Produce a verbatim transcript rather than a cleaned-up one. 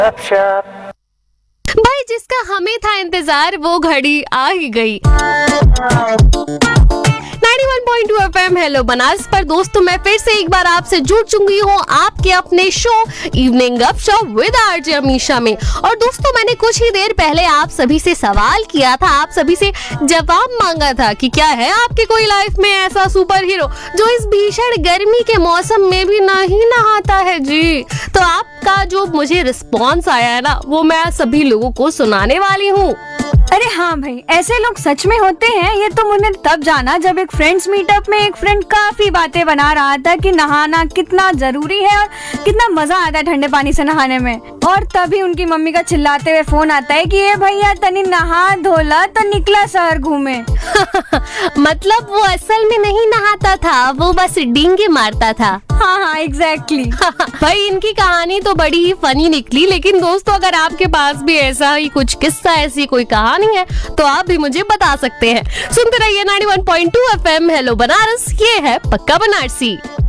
भाई जिसका हमें था इंतजार वो घड़ी आ ही गई। इक्यानवे पॉइंट दो एफएम हेलो बनारस पर दोस्तों मैं फिर से एक बार आपसे जुड़ चुकी हूँ आपके अपने शो इवनिंग गपशप विद आरजे अमीशा में। और दोस्तों मैंने कुछ ही देर पहले आप सभी से सवाल किया था, आप सभी से जवाब मांगा था कि क्या है आपकी कोई लाइफ में ऐसा सुपर हीरो जो इस भीषण गर्मी के मौसम में भी नहीं नहाता है जी। तो आपका जो मुझे रिस्पॉन्स आया है ना वो मैं सभी लोगों को सुनाने वाली हूँ। अरे हाँ भाई, ऐसे लोग सच में होते हैं। ये तो मैंने तब जाना जब एक फ्रेंड्स मीटअप में एक फ्रेंड काफी बातें बना रहा था कि नहाना कितना जरूरी है और कितना मजा आता है ठंडे पानी से नहाने में। और तभी उनकी मम्मी का चिल्लाते हुए फोन आता है कि ये भैया तनी नहा धोला तो निकला शहर घूमे। मतलब वो असल में नहीं नहाता था, वो बस डींगे मारता था। हाँ हाँ एग्जैक्टली। भाई इनकी कहानी तो बड़ी ही फनी निकली, लेकिन दोस्तों अगर आपके पास भी ऐसा ही कुछ किस्सा, ऐसी कोई कहानी है तो आप भी मुझे बता सकते हैं। सुनते रहिए इक्यानवे पॉइंट दो एफएम हेलो बनारस, ये है पक्का बनारसी।